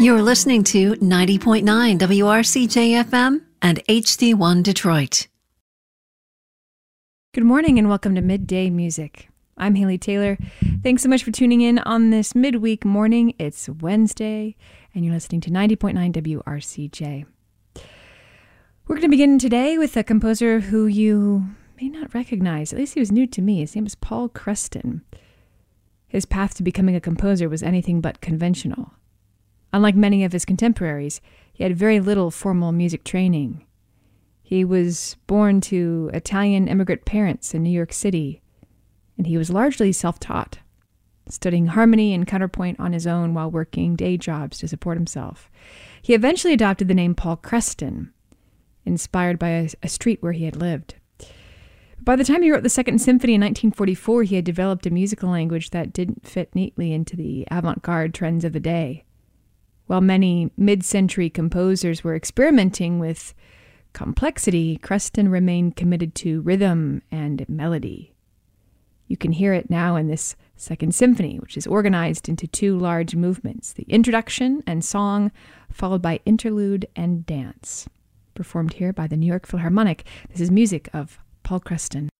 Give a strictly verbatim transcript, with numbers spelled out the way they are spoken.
You're listening to ninety point nine W R C J F M and H D one Detroit. Good morning and welcome to Midday Music. I'm Haley Taylor. Thanks so much for tuning in on this midweek morning. It's Wednesday and you're listening to ninety point nine W R C J. We're going to begin today with a composer who you may not recognize. At least he was new to me. His name is Paul Creston. His path to becoming a composer was anything but conventional. Unlike many of his contemporaries, he had very little formal music training. He was born to Italian immigrant parents in New York City, and he was largely self-taught, studying harmony and counterpoint on his own while working day jobs to support himself. He eventually adopted the name Paul Creston, inspired by a, a street where he had lived. By the time he wrote the Second Symphony in nineteen forty-four, he had developed a musical language that didn't fit neatly into the avant-garde trends of the day. While many mid-century composers were experimenting with complexity, Creston remained committed to rhythm and melody. You can hear it now in this Second Symphony, which is organized into two large movements, the introduction and song, followed by interlude and dance. Performed here by the New York Philharmonic, this is music of Paul Creston.